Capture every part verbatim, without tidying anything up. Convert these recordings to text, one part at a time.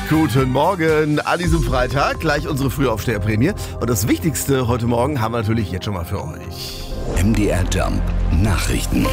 Guten Morgen an diesem Freitag, gleich unsere Frühaufsteherprämie. Und das Wichtigste heute Morgen haben wir natürlich jetzt schon mal für euch. M D R Jump Nachrichten.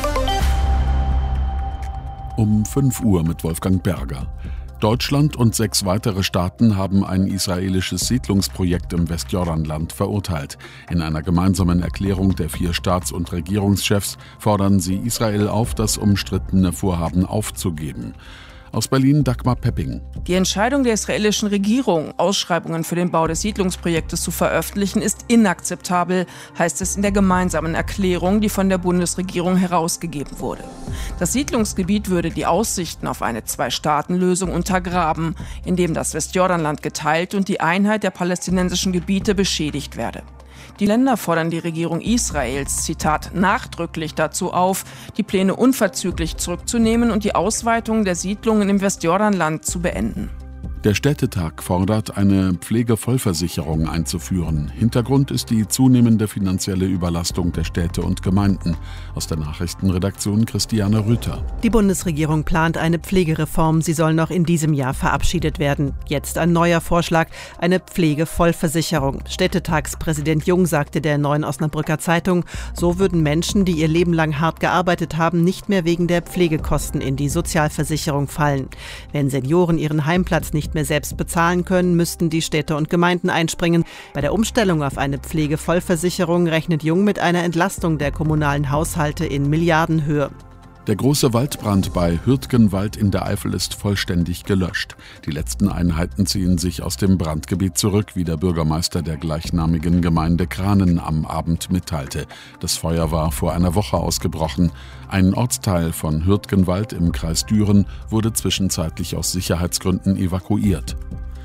Um fünf Uhr mit Wolfgang Berger. Deutschland und sechs weitere Staaten haben ein israelisches Siedlungsprojekt im Westjordanland verurteilt. In einer gemeinsamen Erklärung der vier Staats- und Regierungschefs fordern sie Israel auf, das umstrittene Vorhaben aufzugeben. Aus Berlin Dagmar Pepping. Die Entscheidung der israelischen Regierung, Ausschreibungen für den Bau des Siedlungsprojektes zu veröffentlichen, ist inakzeptabel, heißt es in der gemeinsamen Erklärung, die von der Bundesregierung herausgegeben wurde. Das Siedlungsgebiet würde die Aussichten auf eine Zwei-Staaten-Lösung untergraben, indem das Westjordanland geteilt und die Einheit der palästinensischen Gebiete beschädigt werde. Die Länder fordern die Regierung Israels, Zitat, nachdrücklich dazu auf, die Pläne unverzüglich zurückzunehmen und die Ausweitung der Siedlungen im Westjordanland zu beenden. Der Städtetag fordert, eine Pflegevollversicherung einzuführen. Hintergrund ist die zunehmende finanzielle Überlastung der Städte und Gemeinden. Aus der Nachrichtenredaktion Christiane Rüther. Die Bundesregierung plant eine Pflegereform. Sie soll noch in diesem Jahr verabschiedet werden. Jetzt ein neuer Vorschlag, eine Pflegevollversicherung. Städtetagspräsident Jung sagte der Neuen Osnabrücker Zeitung, so würden Menschen, die ihr Leben lang hart gearbeitet haben, nicht mehr wegen der Pflegekosten in die Sozialversicherung fallen. Wenn Senioren ihren Heimplatz nicht mehr selbst bezahlen können, müssten die Städte und Gemeinden einspringen. Bei der Umstellung auf eine Pflegevollversicherung rechnet Jung mit einer Entlastung der kommunalen Haushalte in Milliardenhöhe. Der große Waldbrand bei Hürtgenwald in der Eifel ist vollständig gelöscht. Die letzten Einheiten ziehen sich aus dem Brandgebiet zurück, wie der Bürgermeister der gleichnamigen Gemeinde Kranen am Abend mitteilte. Das Feuer war vor einer Woche ausgebrochen. Ein Ortsteil von Hürtgenwald im Kreis Düren wurde zwischenzeitlich aus Sicherheitsgründen evakuiert.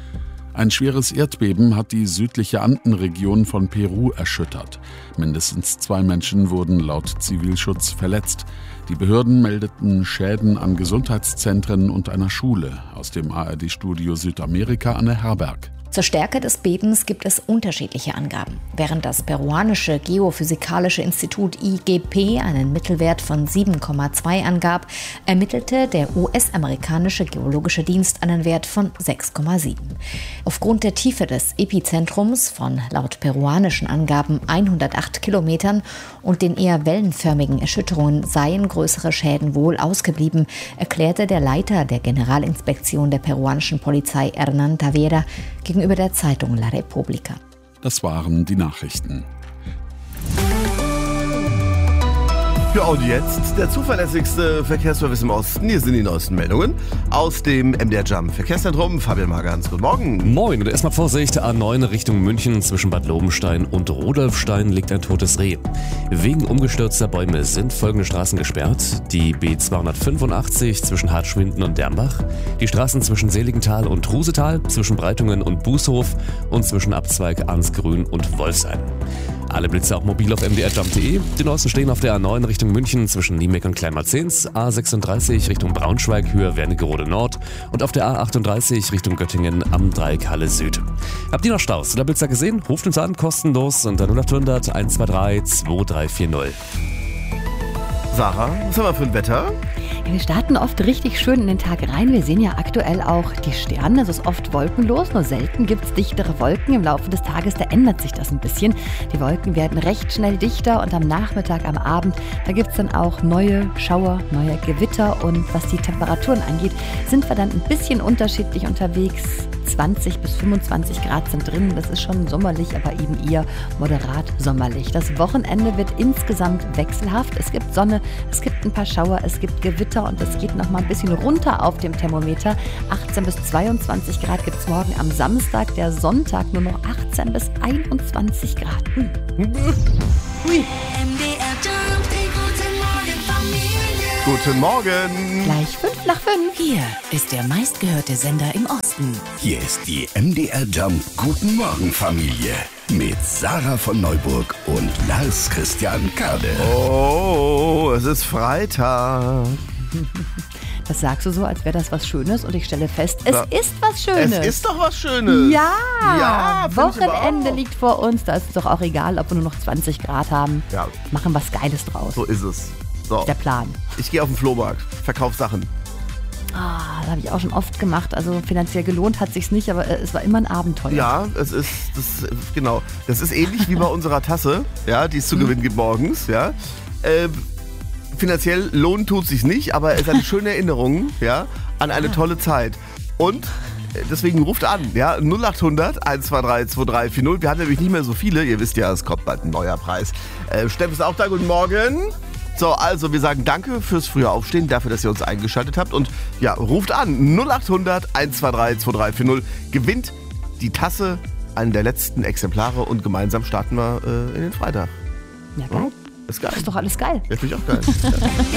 Ein schweres Erdbeben hat die südliche Andenregion von Peru erschüttert. Mindestens zwei Menschen wurden laut Zivilschutz verletzt. Die Behörden meldeten Schäden an Gesundheitszentren und einer Schule. Aus dem A R D-Studio Südamerika Anne Herberg. Zur Stärke des Bebens gibt es unterschiedliche Angaben. Während das peruanische Geophysikalische Institut I G P einen Mittelwert von sieben Komma zwei angab, ermittelte der U S-amerikanische Geologische Dienst einen Wert von sechs Komma sieben. Aufgrund der Tiefe des Epizentrums von laut peruanischen Angaben hundertacht Kilometern und den eher wellenförmigen Erschütterungen seien größere Schäden wohl ausgeblieben, erklärte der Leiter der Generalinspektion der peruanischen Polizei Hernán Tavera gegenüber der Zeitung La Repubblica. Das waren die Nachrichten. Ja, und jetzt der zuverlässigste Verkehrsservice im Osten. Hier sind die neuesten Meldungen aus dem M D R Jump Verkehrszentrum. Fabian Magans, guten Morgen. Moin, und erstmal Vorsicht, A neun Richtung München zwischen Bad Lobenstein und Rudolfstein liegt ein totes Reh. Wegen umgestürzter Bäume sind folgende Straßen gesperrt. Die B zweihundertfünfundachtzig zwischen Hartschwinden und Dernbach, die Straßen zwischen Seligenthal und Rusetal, zwischen Breitungen und Bußhof und zwischen Abzweig Arnsgrün und Wolfsheim. Alle Blitze auch mobil auf m d r jump punkt d e. Die neuesten stehen auf der A neun Richtung München zwischen Niemeck und Kleinmalzens, A sechsunddreißig Richtung Braunschweig, Höhe Wernigerode Nord und auf der A achtunddreißig Richtung Göttingen am Dreieck Halle Süd. Habt ihr noch Staus oder Blitzer gesehen? Ruft uns an, kostenlos unter null acht hundert eins zwei drei zwei drei vier null. Sarah, was haben wir für ein Wetter? Ja, wir starten oft richtig schön in den Tag rein. Wir sehen ja aktuell auch die Sterne. Es ist oft wolkenlos, nur selten gibt es dichtere Wolken. Im Laufe des Tages, da ändert sich das ein bisschen. Die Wolken werden recht schnell dichter und am Nachmittag, am Abend, da gibt es dann auch neue Schauer, neue Gewitter. Und was die Temperaturen angeht, sind wir dann ein bisschen unterschiedlich unterwegs. zwanzig bis fünfundzwanzig Grad sind drin. Das ist schon sommerlich, aber eben eher moderat sommerlich. Das Wochenende wird insgesamt wechselhaft. Es gibt Sonne, es gibt ein paar Schauer, es gibt Gewitter und es geht noch mal ein bisschen runter auf dem Thermometer. achtzehn bis zweiundzwanzig Grad gibt es morgen am Samstag. Der Sonntag nur noch achtzehn bis einundzwanzig Grad. Hui. Hui. Guten Morgen. Gleich fünf nach fünf. Hier ist der meistgehörte Sender im Osten. Hier ist die M D R Jump Guten Morgen Familie mit Sarah von Neuburg und Lars Christian Kade. Oh, es ist Freitag. Das sagst du so, als wäre das was Schönes und ich stelle fest, es ja. ist was Schönes. Es ist doch was Schönes. Ja, ja Wochenende liegt vor uns, da ist es doch auch egal, ob wir nur noch zwanzig Grad haben. Ja. Machen was Geiles draus. So ist es. So. Der Plan. Ich gehe auf den Flohmarkt, verkauf Sachen. Ah, das habe ich auch schon oft gemacht. Also finanziell gelohnt hat sich's nicht, aber es war immer ein Abenteuer. Ja, es ist, das, genau. Das ist ähnlich wie bei unserer Tasse, ja, die es zu gewinnen gibt morgens, ja. Äh, finanziell lohnen tut sich nicht, aber es ist eine schöne Erinnerung, ja, an eine tolle Zeit. Und deswegen ruft an, ja, null acht hundert eins zwei drei zwei drei vier null. Wir haben nämlich nicht mehr so viele. Ihr wisst ja, es kommt bald ein neuer Preis. Äh, Steff ist auch da, guten Morgen. So, also wir sagen danke fürs frühe Aufstehen, dafür, dass ihr uns eingeschaltet habt. Und ja, ruft an, null acht hundert eins zwei drei zwei drei vier null. Gewinnt die Tasse, einen der letzten Exemplare und gemeinsam starten wir äh, in den Freitag. Ja, geil. Ja, ist geil. Ist doch alles geil. Ja, finde ich auch geil. Ja.